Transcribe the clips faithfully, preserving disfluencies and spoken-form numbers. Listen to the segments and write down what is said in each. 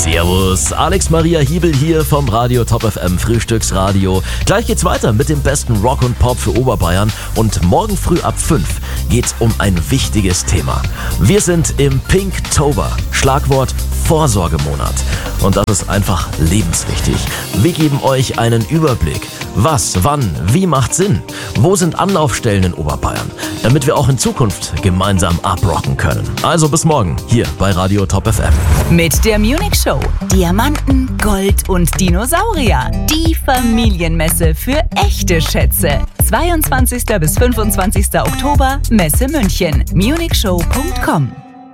Servus, Alex Maria Hiebel hier vom Radio Top F M Frühstücksradio. Gleich geht's weiter mit dem besten Rock und Pop für Oberbayern und morgen früh ab fünf geht's um ein wichtiges Thema. Wir sind im Pinktober, Schlagwort Vorsorgemonat. Und das ist einfach lebenswichtig. Wir geben euch einen Überblick. Was, wann, wie macht Sinn? Wo sind Anlaufstellen in Oberbayern? Damit wir auch in Zukunft gemeinsam abrocken können. Also bis morgen hier bei Radio Top F M. Mit der Munich Show. Diamanten, Gold und Dinosaurier. Die Familienmesse für echte Schätze. zweiundzwanzigsten bis fünfundzwanzigsten Oktober, Messe München. munich show punkt com.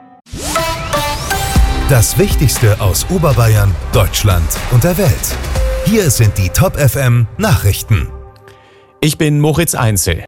Das Wichtigste aus Oberbayern, Deutschland und der Welt. Hier sind die Top F M Nachrichten. Ich bin Moritz Einzel.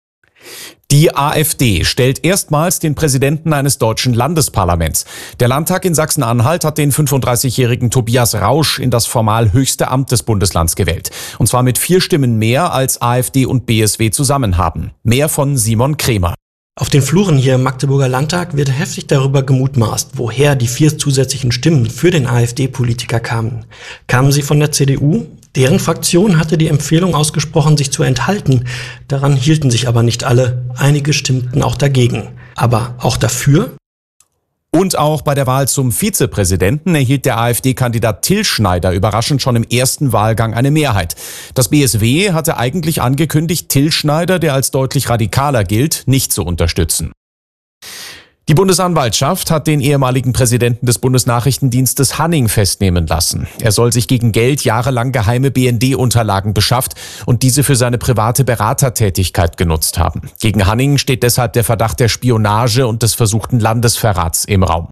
Die AfD stellt erstmals den Präsidenten eines deutschen Landesparlaments. Der Landtag in Sachsen-Anhalt hat den fünfunddreißigjährigen Tobias Rausch in das formal höchste Amt des Bundeslands gewählt. Und zwar mit vier Stimmen mehr, als AfD und B S W zusammen haben. Mehr von Simon Kremer. Auf den Fluren hier im Magdeburger Landtag wird heftig darüber gemutmaßt, woher die vier zusätzlichen Stimmen für den AfD-Politiker kamen. Kamen sie von der C D U? Deren Fraktion hatte die Empfehlung ausgesprochen, sich zu enthalten. Daran hielten sich aber nicht alle. Einige stimmten auch dagegen. Aber auch dafür? Und auch bei der Wahl zum Vizepräsidenten erhielt der AfD-Kandidat Till Schneider überraschend schon im ersten Wahlgang eine Mehrheit. Das B S W hatte eigentlich angekündigt, Till Schneider, der als deutlich radikaler gilt, nicht zu unterstützen. Die Bundesanwaltschaft hat den ehemaligen Präsidenten des Bundesnachrichtendienstes Hanning festnehmen lassen. Er soll sich gegen Geld jahrelang geheime B N D-Unterlagen beschafft und diese für seine private Beratertätigkeit genutzt haben. Gegen Hanning steht deshalb der Verdacht der Spionage und des versuchten Landesverrats im Raum.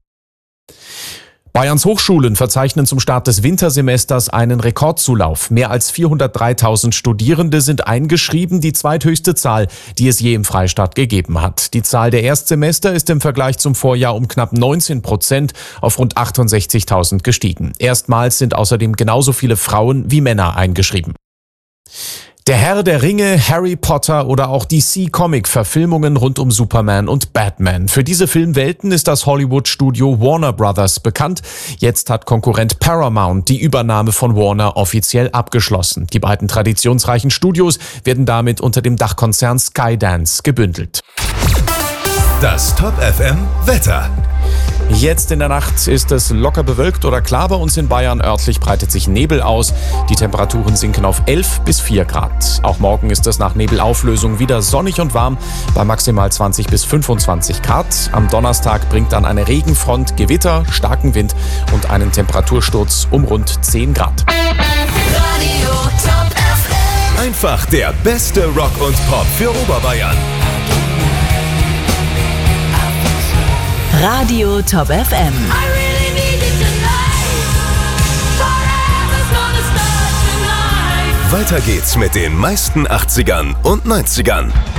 Bayerns Hochschulen verzeichnen zum Start des Wintersemesters einen Rekordzulauf. Mehr als vierhundertdreitausend Studierende sind eingeschrieben, die zweithöchste Zahl, die es je im Freistaat gegeben hat. Die Zahl der Erstsemester ist im Vergleich zum Vorjahr um knapp neunzehn Prozent auf rund achtundsechzigtausend gestiegen. Erstmals sind außerdem genauso viele Frauen wie Männer eingeschrieben. Der Herr der Ringe, Harry Potter oder auch D C-Comic-Verfilmungen rund um Superman und Batman. Für diese Filmwelten ist das Hollywood-Studio Warner Brothers bekannt. Jetzt hat Konkurrent Paramount die Übernahme von Warner offiziell abgeschlossen. Die beiden traditionsreichen Studios werden damit unter dem Dachkonzern Skydance gebündelt. Das Top F M Wetter. Jetzt in der Nacht ist es locker bewölkt oder klar bei uns in Bayern. Örtlich breitet sich Nebel aus. Die Temperaturen sinken auf elf bis vier Grad. Auch morgen ist es nach Nebelauflösung wieder sonnig und warm bei maximal zwanzig bis fünfundzwanzig Grad. Am Donnerstag bringt dann eine Regenfront Gewitter, starken Wind und einen Temperatursturz um rund zehn Grad. Radio Top F M. Einfach der beste Rock und Pop für Oberbayern. Radio Top F M. Weiter geht's mit den meisten achtzigern und neunzigern.